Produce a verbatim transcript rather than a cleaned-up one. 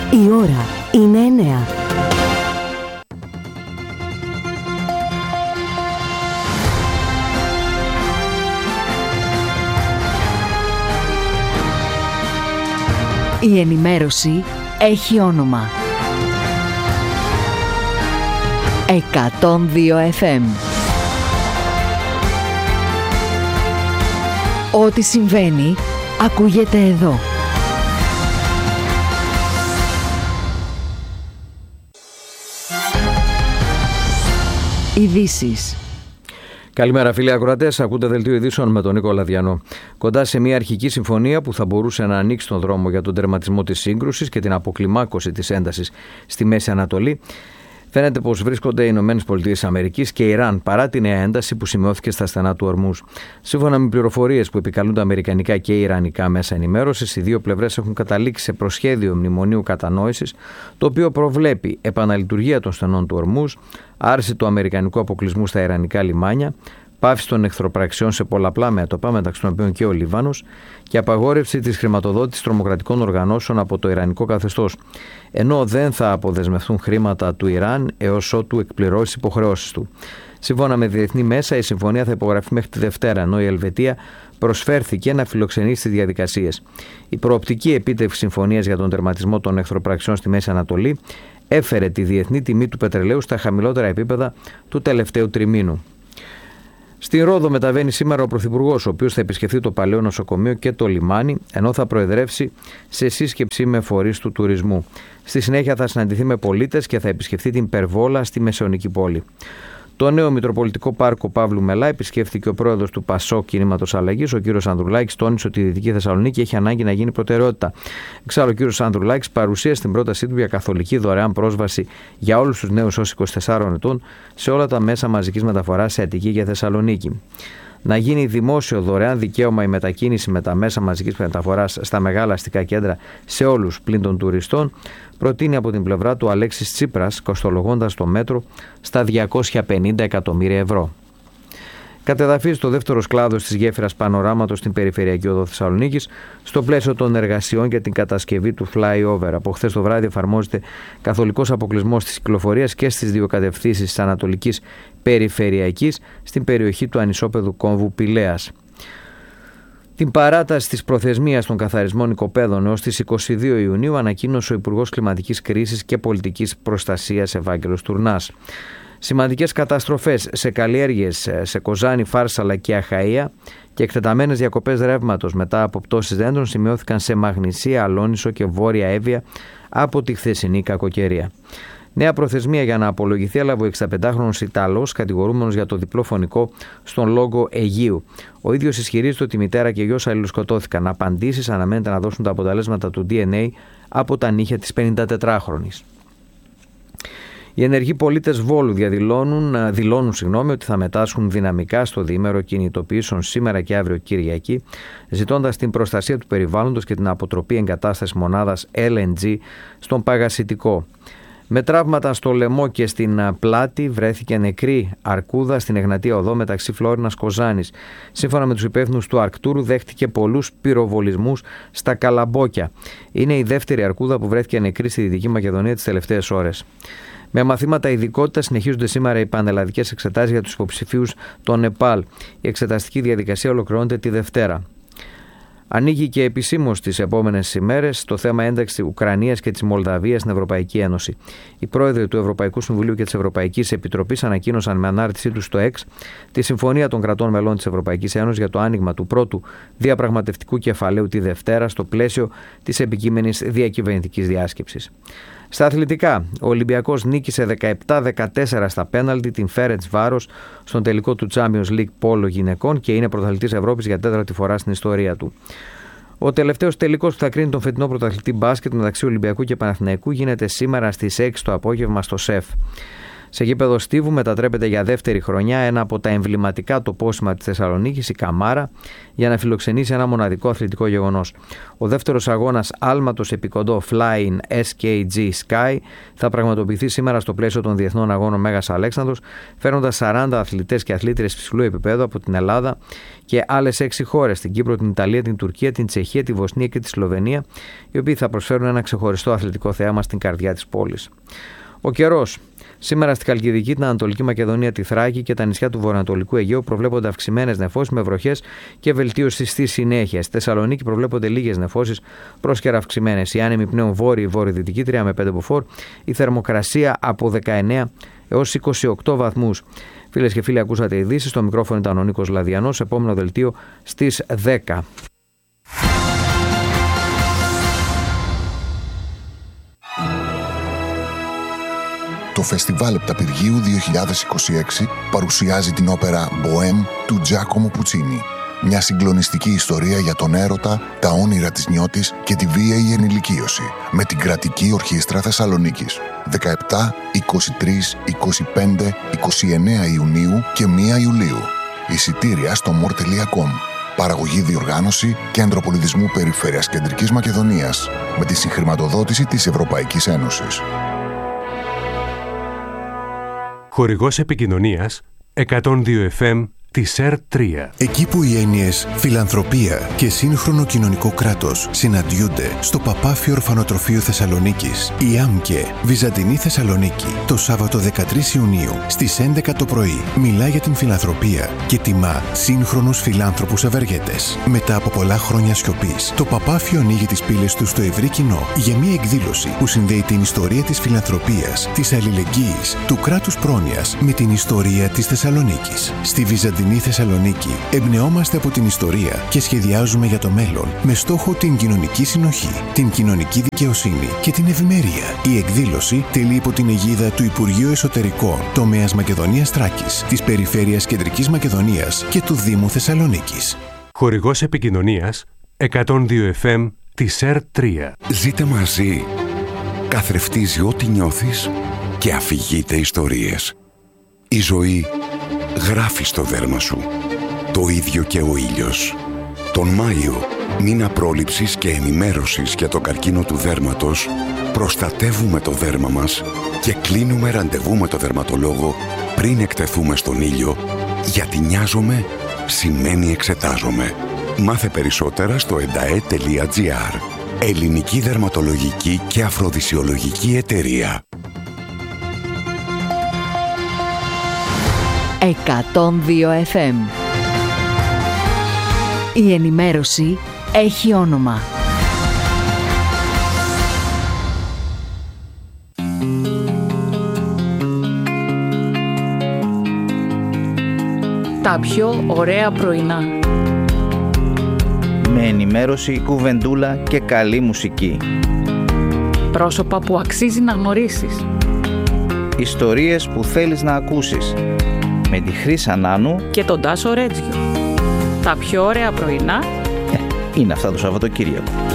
Η ώρα είναι εννέα. Η ενημέρωση έχει όνομα. εκατόν δύο εφ εμ. Ό,τι συμβαίνει, ακούγεται εδώ. Ειδήσεις. Καλημέρα φίλοι ακροατές, ακούτε δελτίο ειδήσεων με τον Νίκο Λαδιανό. Κοντά σε μια αρχική συμφωνία που θα μπορούσε να ανοίξει τον δρόμο για τον τερματισμό της σύγκρουσης και την αποκλιμάκωση της έντασης στη Μέση Ανατολή, φαίνεται πως βρίσκονται οι Ηνωμένες Πολιτείες Αμερικής και Ιράν παρά τη νέα ένταση που σημειώθηκε στα στενά του Ορμούζ. Σύμφωνα με πληροφορίες που επικαλούνται αμερικανικά και ιρανικά μέσα ενημέρωσης, οι δύο πλευρές έχουν καταλήξει σε προσχέδιο μνημονίου κατανόησης, το οποίο προβλέπει επαναλειτουργία των στενών του Ορμούζ, άρση του αμερικανικού αποκλεισμού στα ιρανικά λιμάνια, πάυση των εχθροπραξιών σε πολλαπλά μέτωπα, μεταξύ των οποίων και ο Λίβανος, και απαγόρευση της χρηματοδότησης τρομοκρατικών οργανώσεων από το ιρανικό καθεστώς, ενώ δεν θα αποδεσμευτούν χρήματα του Ιράν έως ότου εκπληρώσει τις υποχρεώσεις του. Σύμφωνα με διεθνή μέσα, η συμφωνία θα υπογραφεί μέχρι τη Δευτέρα, ενώ η Ελβετία προσφέρθηκε να φιλοξενήσει τις διαδικασίες. Η προοπτική επίτευξη συμφωνίας για τον τερματισμό των εχθροπραξιών στη Μέση Ανατολή έφερε τη διεθνή τιμή του πετρελαίου στα χαμηλότερα επίπεδα του τελευταίου τριμήνου. Στην Ρόδο μεταβαίνει σήμερα ο Πρωθυπουργός, ο οποίος θα επισκεφθεί το παλαιό νοσοκομείο και το λιμάνι, ενώ θα προεδρεύσει σε σύσκεψη με φορείς του τουρισμού. Στη συνέχεια θα συναντηθεί με πολίτες και θα επισκεφθεί την Περβόλα στη Μεσαιωνική πόλη. Το νέο Μητροπολιτικό Πάρκο Παύλου Μελά επισκέφθηκε ο πρόεδρος του ΠΑΣΟΚ Κινήματος Αλλαγής, ο κ. Ανδρουλάκης, τόνισε ότι η Δυτική Θεσσαλονίκη έχει ανάγκη να γίνει προτεραιότητα. Εξάλλου, ο κ. Ανδρουλάκης παρουσίασε την πρότασή του για καθολική δωρεάν πρόσβαση για όλους τους νέους ως είκοσι τεσσάρων ετών σε όλα τα μέσα μαζικής μεταφοράς σε Αττική και Θεσσαλονίκη. Να γίνει δημόσιο δωρεάν δικαίωμα η μετακίνηση με τα μέσα μαζικής μεταφοράς στα μεγάλα αστικά κέντρα σε όλους πλην των τουριστών, προτείνει από την πλευρά του Αλέξης Τσίπρας, κοστολογώντας το μέτρο στα διακόσια πενήντα εκατομμύρια ευρώ. Κατεδαφίζει το δεύτερο κλάδος της γέφυρας Πανοράματος στην περιφερειακή οδό Θεσσαλονίκης, στο πλαίσιο των εργασιών για την κατασκευή του flyover. Από χθες το βράδυ εφαρμόζεται καθολικός αποκλεισμός της κυκλοφορίας και στις δύο κατευθύνσεις της Ανατολικής Περιφερειακής στην περιοχή του ανισόπεδου κόμβου Πηλέας. Την παράταση της προθεσμίας των καθαρισμών οικοπαίδων έως τις είκοσι δύο Ιουνίου ανακοίνωσε ο Υπουργός Κλιματικής Κρίσης και Πολιτικής Προστασίας Ευάγγελος Τουρνάς. Σημαντικές καταστροφές σε καλλιέργειες σε Κοζάνη, Φάρσαλα και Αχαΐα και εκτεταμένες διακοπές ρεύματος μετά από πτώσεις δέντρων σημειώθηκαν σε Μαγνησία, Αλόνισο και Βόρεια Εύβοια από τη χθεσινή κακοκαιρία. Νέα προθεσμία για να απολογηθεί έλαβε ο εξηνταπεντάχρονος Ιταλός, κατηγορούμενος για το διπλό φωνικό στον λόγο Αιγείου. Ο ίδιος ισχυρίζεται ότι η μητέρα και γιος αλληλοσκοτώθηκαν. Απαντήσεις αναμένεται να δώσουν τα αποτελέσματα του ντι εν έι από τα νύχια της πενηντατετράχρονης. Οι ενεργοί πολίτες Βόλου διαδηλώνουν, δηλώνουν συγγνώμη, ότι θα μετάσχουν δυναμικά στο διήμερο κινητοποιήσεων σήμερα και αύριο Κυριακή, ζητώντας την προστασία του περιβάλλοντος και την αποτροπή εγκατάστασης μονάδας ελ εν τζι στον Παγασιτικό. Με τραύματα στο λαιμό και στην πλάτη βρέθηκε νεκρή αρκούδα στην Εγνατία Οδό μεταξύ Φλόρινας Κοζάνης. Σύμφωνα με τους υπεύθυνους του Αρκτούρου, δέχτηκε πολλούς πυροβολισμούς στα Καλαμπόκια. Είναι η δεύτερη αρκούδα που βρέθηκε νεκρή στη Δυτική Μακεδονία τις τελευταίες ώρες. Με μαθήματα ειδικότητα συνεχίζονται σήμερα οι πανελλαδικές εξετάσεις για τους υποψηφίους των ΝΕΠΑΛ. Η εξεταστική διαδικασία ολοκληρώνεται τη Δευτέρα. Ανοίγει και επισήμως τις επόμενες ημέρες το θέμα ένταξης της Ουκρανίας και της Μολδαβίας στην Ευρωπαϊκή Ένωση. Οι πρόεδροι του Ευρωπαϊκού Συμβουλίου και της Ευρωπαϊκής Επιτροπής ανακοίνωσαν με ανάρτησή τους στο X τη συμφωνία των κρατών μελών της Ευρωπαϊκής Ένωσης για το άνοιγμα του πρώτου διαπραγματευτικού κεφαλαίου τη Δευτέρα στο πλαίσιο της επικείμενης διακυβερνητικής διάσκεψης. Στα αθλητικά, ο Ολυμπιακός νίκησε δεκαεπτά δεκατέσσερα στα πέναλτι την Φέρεντσβάρος στον τελικό του Champions League Πόλο γυναικών και είναι πρωταθλητής Ευρώπης για τέταρτη φορά στην ιστορία του. Ο τελευταίος τελικός που θα κρίνει τον φετινό πρωταθλητή μπάσκετ μεταξύ Ολυμπιακού και Παναθηναϊκού γίνεται σήμερα στις έξι το απόγευμα στο ΣΕΦ. Σε γήπεδο Στίβου μετατρέπεται για δεύτερη χρονιά ένα από τα εμβληματικά τοπόσημα της Θεσσαλονίκης, η Καμάρα, για να φιλοξενήσει ένα μοναδικό αθλητικό γεγονός. Ο δεύτερος αγώνας άλματος επί κοντό Flying ες κέι τζι Sky θα πραγματοποιηθεί σήμερα στο πλαίσιο των Διεθνών Αγώνων Μέγας Αλέξανδρος, φέρνοντας σαράντα αθλητές και αθλήτριες ψηλού επίπεδου από την Ελλάδα και άλλες έξι χώρες, την Κύπρο, την Ιταλία, την Τουρκία, την Τσεχία, τη Βοσνία και τη Σλοβενία, οι οποίοι θα προσφέρουν ένα ξεχωριστό αθλητικό θέαμα στην καρδιά της πόλης. Ο καιρός. Σήμερα στη Χαλκιδική, την Ανατολική Μακεδονία, τη Θράκη και τα νησιά του Βορειοανατολικού Αιγαίου προβλέπονται αυξημένες νεφώσεις με βροχές και βελτίωση στη συνέχεια. Στη Θεσσαλονίκη προβλέπονται λίγες νεφώσεις, πρόσκαιρα αυξημένες. Οι άνεμοι πνέουν βόρειοι, βορειοδυτική τρία με πέντε μποφόρ. Η θερμοκρασία από δεκαεννέα έως είκοσι οκτώ βαθμούς. Φίλες και φίλοι, ακούσατε ειδήσεις. Στο μικρόφωνο ήταν ο Νίκος Λαδιανός. Επόμενο δελτίο στις δέκα. Το Φεστιβάλ Επταπηργίου δύο χιλιάδες είκοσι έξι παρουσιάζει την όπερα «Μποέμ» του Τζάκομο Πουτσίνι. Μια συγκλονιστική ιστορία για τον έρωτα, τα όνειρα της νιώτης και τη βίαιη ενηλικίωση, με την Κρατική Ορχήστρα Θεσσαλονίκης. δεκαεπτά, είκοσι τρία, είκοσι πέντε, είκοσι εννέα Ιουνίου και πρώτη Ιουλίου. Εισιτήρια στο μορ τελεία κομ. Παραγωγή, διοργάνωση, Κέντρο Πολιτισμού Περιφέρειας Κεντρικής Μακεδονίας, με τη συγχρηματοδότηση της Ευρωπαϊκής Ένωσης. Χορηγός επικοινωνίας εκατόν δύο εφ εμ της ΕΡ τρία. Εκεί που οι έννοιες φιλανθρωπία και σύγχρονο κοινωνικό κράτος συναντιούνται στο Παπάφιο Ορφανοτροφείο Θεσσαλονίκης, η ΆΜΚΕ Βυζαντινή Θεσσαλονίκη, το Σάββατο δεκατρείς Ιουνίου στις έντεκα το πρωί μιλά για την φιλανθρωπία και τιμά σύγχρονους φιλάνθρωπους ευεργέτες. Μετά από πολλά χρόνια σιωπής, το Παπάφιο ανοίγει τις πύλες του στο ευρύ κοινό για μια εκδήλωση που συνδέει την ιστορία της φιλανθρωπίας, της αλληλεγγύης, του κράτους πρόνοιας με την ιστορία της Θεσσαλονίκης. Στη Βυζαντινή Θεσσαλονίκη εμπνεόμαστε από την ιστορία και σχεδιάζουμε για το μέλλον με στόχο την κοινωνική συνοχή, την κοινωνική δικαιοσύνη και την ευημερία. Η εκδήλωση τελεί υπό την αιγίδα του Υπουργείου Εσωτερικών, τομέας Μακεδονίας Θράκης, της Περιφέρειας Κεντρικής Μακεδονίας και του Δήμου Θεσσαλονίκης. Χορηγός επικοινωνίας εκατόν δύο εφ εμ της ΕΡ τρία. Ζείτε μαζί. Καθρεφτίζει ό,τι νιώθεις και αφηγείται ιστορίες. Η ζωή γράφει στο δέρμα σου. Το ίδιο και ο ήλιος. Τον Μάιο, μήνα πρόληψης και ενημέρωσης για το καρκίνο του δέρματος, προστατεύουμε το δέρμα μας και κλείνουμε ραντεβού με το δερματολόγο πριν εκτεθούμε στον ήλιο, γιατί νοιάζομαι σημαίνει εξετάζομαι. Μάθε περισσότερα στο ενταέ τελεία τζι άρ. Ελληνική Δερματολογική και Αφροδισιολογική Εταιρεία. εκατόν δύο εφ εμ. Η ενημέρωση έχει όνομα. Τα πιο ωραία πρωινά. Με ενημέρωση, κουβεντούλα και καλή μουσική. Πρόσωπα που αξίζει να γνωρίσεις. Ιστορίες που θέλεις να ακούσεις. Με τη Χρύσα Νάνου και τον Τάσο Ρέτζιο. Τα πιο ωραία πρωινά ε, είναι αυτά το Σαββατοκύριακο.